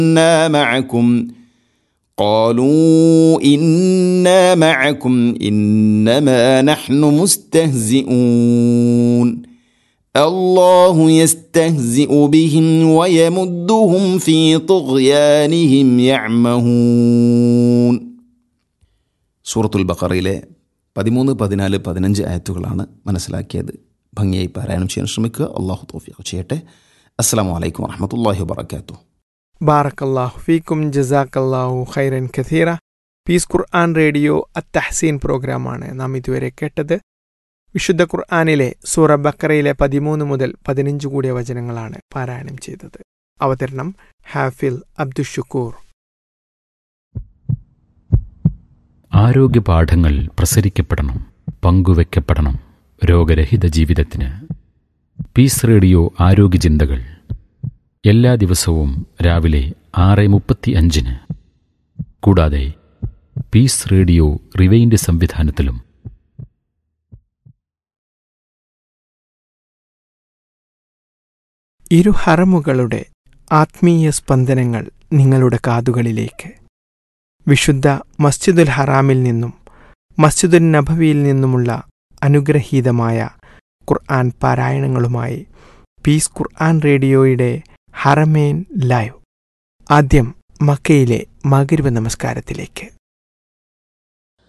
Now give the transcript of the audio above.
إنا معكم قالوا إنا معكم إنما نحن مستهزئون الله يستهزئ بهم ويمدهم في طغيانهم يعمهون. സൂറത്തുൽ ബഖറയിലെ 13, 14, 15 ആയത്തുകളാണ് മനസ്സിലാക്കിയത്. ഭംഗിയായി പാരായണം ചെയ്യാൻ ശ്രമിക്കുക. അള്ളാഹു തൗഫീഖ് ചെയ്യട്ടെ. അസ്സലാമു അലൈക്കും വറഹ്മത്തുള്ളാഹി വബറകാതുഹു. ബാറക്കല്ലാഹു ഫീക്കും ജസാക്കല്ലാഹു ഖൈറൻ കഥീറ. പീസ് ഖുർആൻ റേഡിയോ അത്തഹ്സീൻ പ്രോഗ്രാമാണ് നാം ഇതുവരെ കേട്ടത്. വിശുദ്ധ ഖുർആനിലെ സൂറ ബഖറയിലെ 13 മുതൽ 15 കൂടിയ വചനങ്ങളാണ് പാരായണം ചെയ്തത്. അവതരണം ഹാഫിൽ അബ്ദുഷുക്കൂർ. ആരോഗ്യപാഠങ്ങൾ പ്രസരിക്കപ്പെടണം, പങ്കുവെക്കപ്പെടണം രോഗരഹിത ജീവിതത്തിന്. പീസ് റേഡിയോ ആരോഗ്യ ചിന്തകൾ എല്ലാ ദിവസവും രാവിലെ 6:35 കൂടാതെ പീസ് റേഡിയോ റിവൈൻഡ് സംവിധാനത്തിലും. ഇരു ഹറമുകളുടെ ആത്മീയ സ്പന്ദനങ്ങൾ നിങ്ങളുടെ കാതുകളിലേക്ക്. വിശുദ്ധ മസ്ജിദുൽ ഹറാമിൽ നിന്നും മസ്ജിദുൽ നബവിയിൽ നിന്നുമുള്ള അനുഗ്രഹീതമായ ഖുർആൻ പാരായണങ്ങളുമായി പീസ് ഖുർആൻ റേഡിയോയുടെ ഹറമേൻ ലൈവ്. ആദ്യം മക്കയിലെ മഗ്‌രിബ് നമസ്കാരത്തിലേക്ക്.